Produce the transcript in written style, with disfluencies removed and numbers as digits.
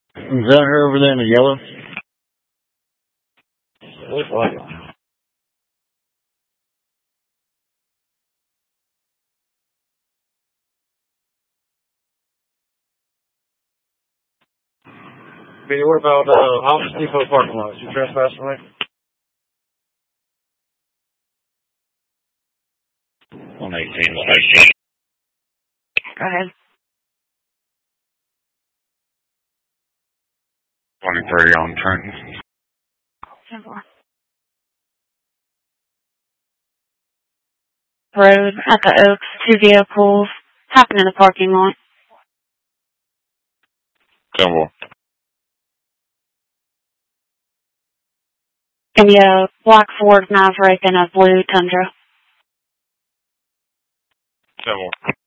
Is that her over there in the yellow? Looks like it. Hey, what about Office Depot parking lot? You trespassing me? 118. Go ahead. 23 on Trenton. 10-4. Road at the Oaks, 2 vehicles, happened in the parking lot. 10-4. Gonna be a black Ford Maverick and a blue Tundra. 10-4.